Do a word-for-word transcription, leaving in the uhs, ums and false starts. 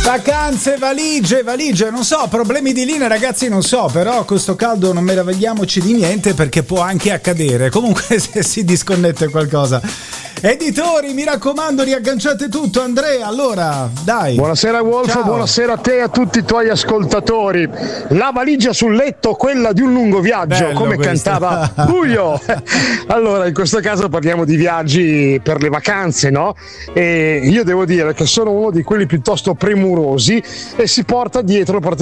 Vacanze, valigie, valigie, non so, problemi di linea ragazzi non so, però questo caldo non meravigliamoci di niente perché può anche accadere, comunque se si disconnette qualcosa. Editori, mi raccomando, riagganciate tutto. Andrea, allora, dai. Buonasera Wolf, ciao. Buonasera a te e a tutti i tuoi ascoltatori. La valigia sul letto, quella di un lungo viaggio, bello come questo. cantava Buio. Allora, in questo caso parliamo di viaggi per le vacanze, no? E io devo dire che sono uno di quelli piuttosto premurosi e si porta dietro